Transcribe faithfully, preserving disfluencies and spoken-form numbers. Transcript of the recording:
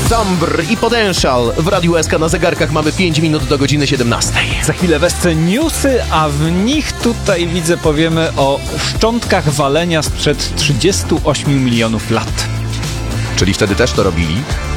Zumbr i Potential. W Radiu S K na zegarkach mamy pięć minut do godziny siedemnastej. Za chwilę Wesce newsy, a w nich tutaj widzę powiemy o szczątkach walenia sprzed trzydziestu ośmiu milionów lat. Czyli wtedy też to robili?